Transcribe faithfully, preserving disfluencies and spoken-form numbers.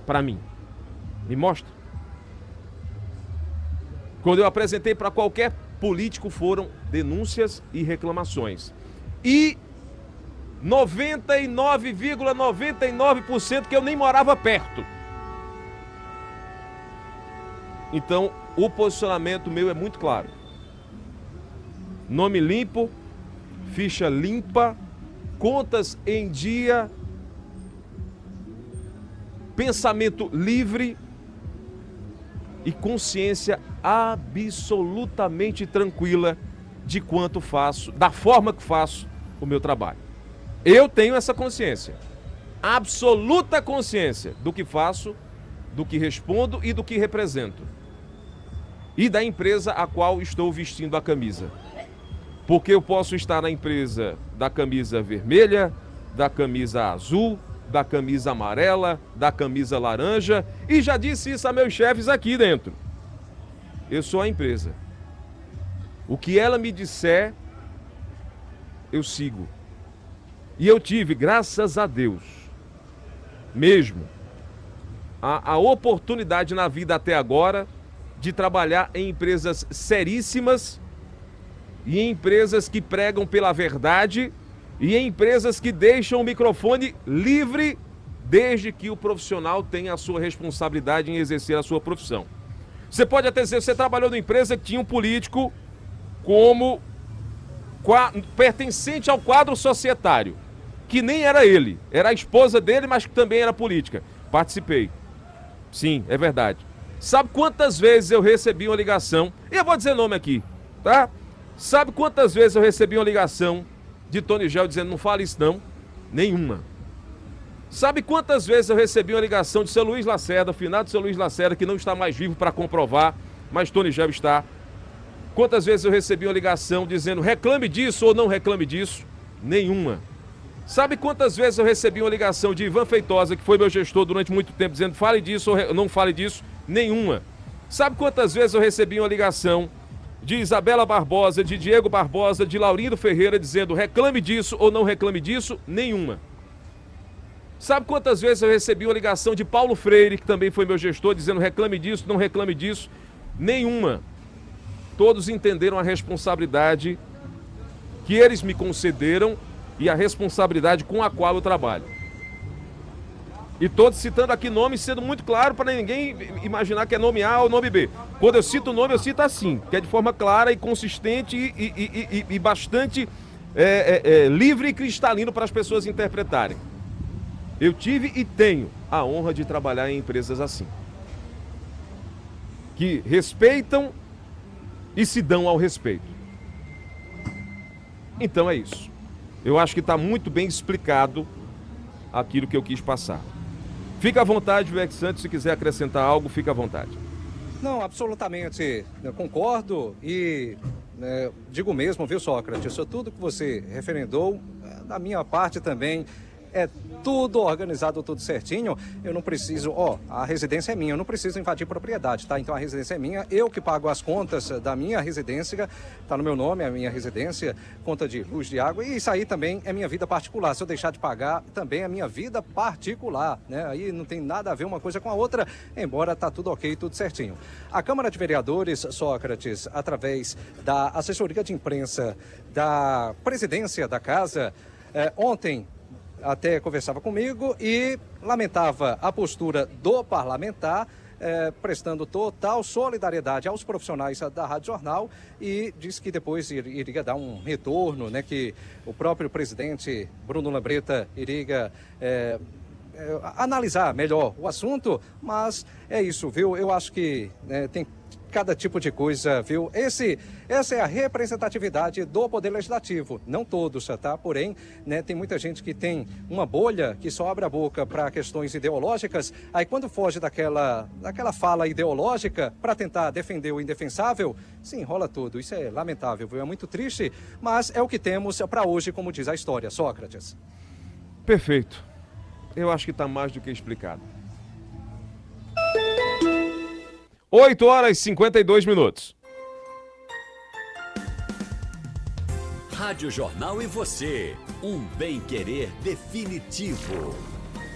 para mim? Me mostra. Quando eu apresentei para qualquer político foram denúncias e reclamações. E noventa e nove vírgula noventa e nove por cento que eu nem morava perto. Então, o posicionamento meu é muito claro. Nome limpo, ficha limpa, contas em dia, pensamento livre e consciência absolutamente tranquila de quanto faço, da forma que faço o meu trabalho. Eu tenho essa consciência, absoluta consciência do que faço, do que respondo e do que represento. E da empresa a qual estou vestindo a camisa. Porque eu posso estar na empresa da camisa vermelha, da camisa azul, da camisa amarela, da camisa laranja, e já disse isso a meus chefes aqui dentro. Eu sou a empresa. O que ela me disser, eu sigo. E eu tive, graças a Deus, mesmo, a, a oportunidade na vida até agora de trabalhar em empresas seríssimas e em empresas que pregam pela verdade e em empresas que deixam o microfone livre desde que o profissional tenha a sua responsabilidade em exercer a sua profissão. Você pode até dizer, você trabalhou numa empresa que tinha um político como pertencente ao quadro societário, que nem era ele, era a esposa dele, mas que também era política. Participei. Sim, é verdade. Sabe quantas vezes eu recebi uma ligação, e eu vou dizer nome aqui, tá? Sabe quantas vezes eu recebi uma ligação de Tony Gel dizendo, não fale isso não? Nenhuma. Sabe quantas vezes eu recebi uma ligação de seu Luiz Lacerda, finado seu Luiz Lacerda, que não está mais vivo para comprovar, mas Tony Gel está. Quantas vezes eu recebi uma ligação dizendo, reclame disso ou não reclame disso? Nenhuma. Sabe quantas vezes eu recebi uma ligação de Ivan Feitosa, que foi meu gestor durante muito tempo, dizendo, fale disso ou não fale disso? Nenhuma. Sabe quantas vezes eu recebi uma ligação de Isabela Barbosa, de Diego Barbosa, de Laurindo Ferreira, dizendo reclame disso ou não reclame disso? Nenhuma. Sabe quantas vezes eu recebi uma ligação de Paulo Freire, que também foi meu gestor, dizendo reclame disso, não reclame disso? Nenhuma. Todos entenderam a responsabilidade que eles me concederam e a responsabilidade com a qual eu trabalho. E todos citando aqui nomes, sendo muito claro para ninguém imaginar que é nome A ou nome B. Quando eu cito o nome, eu cito assim, que é de forma clara e consistente e, e, e, e bastante é, é, é, livre e cristalino para as pessoas interpretarem. Eu tive e tenho a honra de trabalhar em empresas assim, que respeitam e se dão ao respeito. Então é isso. Eu acho que está muito bem explicado aquilo que eu quis passar. Fica à vontade, Vex Santos, se quiser acrescentar algo, fica à vontade. Não, absolutamente, eu concordo e né, digo mesmo, viu, Sócrates, isso tudo que você referendou, da minha parte também, é tudo organizado, tudo certinho. Eu não preciso, ó, a residência é minha, eu não preciso invadir propriedade, tá? Então a residência é minha, eu que pago as contas da minha residência, tá no meu nome, a minha residência, conta de luz, de água, e isso aí também é minha vida particular. Se eu deixar de pagar, também é minha vida particular, né? Aí não tem nada a ver uma coisa com a outra, embora tá tudo ok, tudo certinho. A Câmara de Vereadores, Sócrates, através da assessoria de imprensa da presidência da casa, eh, ontem até conversava comigo e lamentava a postura do parlamentar, eh, prestando total solidariedade aos profissionais da Rádio Jornal e disse que depois ir, iria dar um retorno, né, que o próprio presidente Bruno Lambreta iria eh, eh, analisar melhor o assunto, mas é isso, viu? Eu acho que né, tem cada tipo de coisa, viu? Esse, essa é a representatividade do Poder Legislativo. Não todos, tá? Porém, né, tem muita gente que tem uma bolha que só abre a boca para questões ideológicas. Aí quando foge daquela, daquela fala ideológica para tentar defender o indefensável, se enrola tudo. Isso é lamentável, viu? É muito triste, mas é o que temos para hoje, como diz a história. Sócrates. Perfeito. Eu acho que está mais do que explicado. oito horas e cinquenta e dois minutos. Rádio Jornal e você, um bem-querer definitivo.